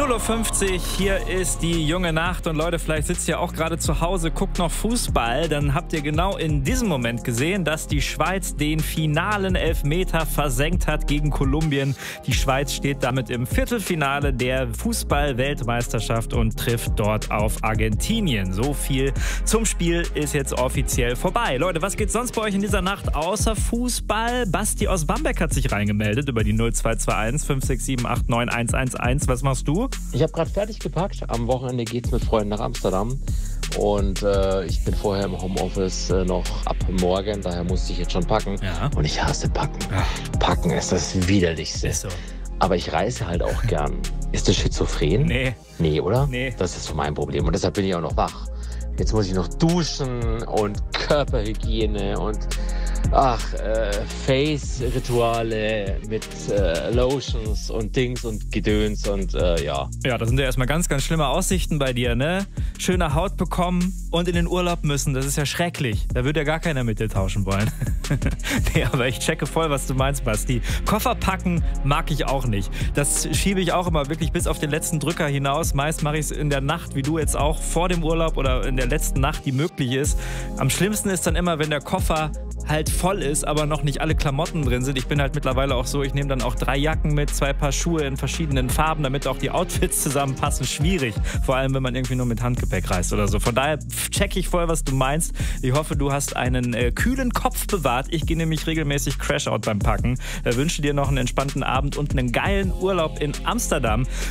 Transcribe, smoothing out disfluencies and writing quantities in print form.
0:50 Uhr, hier ist die junge Nacht und Leute, vielleicht sitzt ihr auch gerade zu Hause, guckt noch Fußball, dann habt ihr genau in diesem Moment gesehen, dass die Schweiz den finalen Elfmeter versenkt hat gegen Kolumbien. Die Schweiz steht damit im Viertelfinale der Fußball-Weltmeisterschaft und trifft dort auf Argentinien. So viel zum Spiel ist jetzt offiziell vorbei. Leute, was geht sonst bei euch in dieser Nacht außer Fußball? Basti aus Bamberg hat sich reingemeldet über die 0221 567 89 111. Was machst du? Ich habe gerade fertig gepackt. Am Wochenende geht's mit Freunden nach Amsterdam. Und ich bin vorher im Homeoffice noch ab morgen. Daher musste ich jetzt schon packen. Ja. Und ich hasse Packen. Ja. Packen ist das Widerlichste. Ist so. Aber ich reise halt auch gern. Ist das schizophren? Nee. Nee, oder? Nee. Das ist so mein Problem. Und deshalb bin ich auch noch wach. Jetzt muss ich noch duschen und Körperhygiene und Face-Rituale mit Lotions und Dings und Gedöns und ja. Ja, das sind ja erstmal ganz, ganz schlimme Aussichten bei dir, ne? Schöne Haut bekommen und in den Urlaub müssen, das ist ja schrecklich. Da würde ja gar keiner mit dir tauschen wollen. Nee, aber ich checke voll, was du meinst, Basti. Koffer packen mag ich auch nicht. Das schiebe ich auch immer wirklich bis auf den letzten Drücker hinaus. Meist mache ich es in der Nacht, wie du jetzt auch, vor dem Urlaub oder in der letzten Nacht, die möglich ist. Am schlimmsten ist dann immer, wenn der Koffer halt voll ist, aber noch nicht alle Klamotten drin sind. Ich bin halt mittlerweile auch so, ich nehme dann auch 3 Jacken mit, 2 Paar Schuhe in verschiedenen Farben, damit auch die Outfits zusammenpassen. Schwierig, vor allem wenn man irgendwie nur mit Handgepäck reist oder so. Von daher checke ich voll, was du meinst. Ich hoffe, du hast einen kühlen Kopf bewahrt. Ich gehe nämlich regelmäßig Crashout beim Packen. Wünsche dir noch einen entspannten Abend und einen geilen Urlaub in Amsterdam.